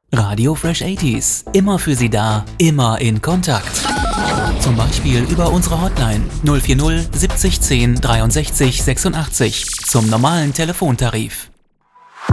Radio Fresh 80s, immer für Sie da, immer in Kontakt. Zum Beispiel über unsere Hotline 040 70 10 63 86 zum normalen Telefontarif.